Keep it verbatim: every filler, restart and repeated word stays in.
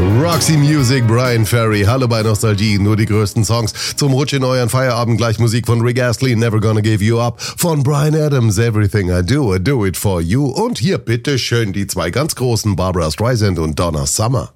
Roxy Music, Brian Ferry. Hallo bei Nostalgie, nur die größten Songs. Zum Rutsch in euren Feierabend gleich Musik von Rick Astley, Never Gonna Give You Up. Von Bryan Adams, Everything I Do, I Do It For You. Und hier bitteschön die zwei ganz großen, Barbra Streisand und Donna Summer.